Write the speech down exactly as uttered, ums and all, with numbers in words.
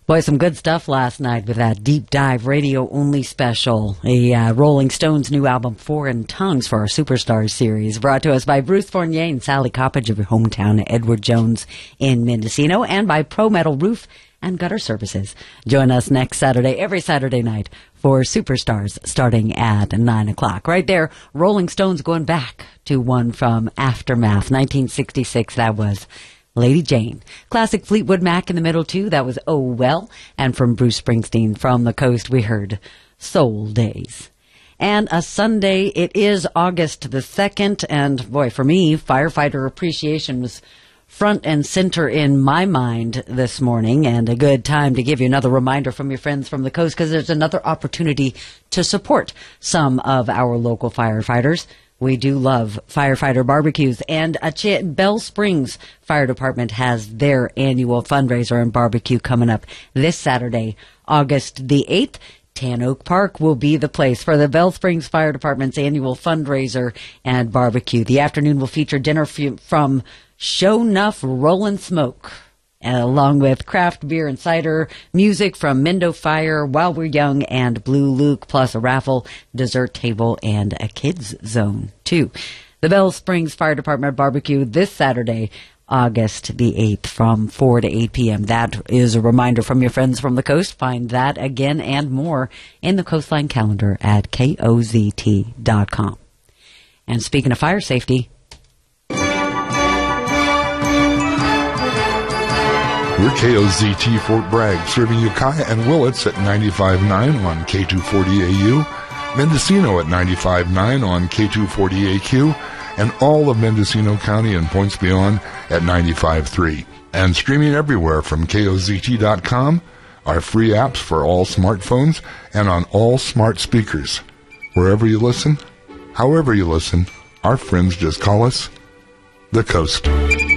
Boy, some good stuff last night with that deep dive radio-only special. A uh, Rolling Stones new album, Foreign Tongues, for our Superstars series, brought to us by Bruce Fournier and Sally Coppage of your hometown, Edward Jones in Mendocino, and by Pro Metal Roof and Gutter Services. Join us next Saturday, every Saturday night, for Superstars, starting at nine o'clock. Right there, Rolling Stones going back to one from Aftermath, nineteen sixty-six, that was Lady Jane. Classic Fleetwood Mac in the middle, too. That was Oh Well. And from Bruce Springsteen, From the Coast, we heard Soul Days. And a Sunday, it is August the second. And boy, for me, firefighter appreciation was front and center in my mind this morning. And a good time to give you another reminder from your friends from the coast, because there's another opportunity to support some of our local firefighters. We do love firefighter barbecues, and a Ch- Bell Springs Fire Department has their annual fundraiser and barbecue coming up this Saturday, August the eighth. Tan Oak Park will be the place for the Bell Springs Fire Department's annual fundraiser and barbecue. The afternoon will feature dinner f- from Show Nuff Rollin' Smoke, along with craft beer and cider, music from Mendo Fire, While We're Young, and Blue Luke, plus a raffle, dessert table, and a kids zone, too. The Bell Springs Fire Department barbecue this Saturday, August the eighth, from four to eight p.m. That is a reminder from your friends from the coast. Find that again and more in the Coastline calendar at K O Z T dot com. And speaking of fire safety, we're K O Z T Fort Bragg, serving Ukiah and Willits at ninety-five point nine on K two forty A U, Mendocino at ninety-five point nine on K two forty A Q, and all of Mendocino County and points beyond at ninety-five point three. And streaming everywhere from K O Z T dot com, our free apps for all smartphones and on all smart speakers. Wherever you listen, however you listen, our friends just call us The Coast.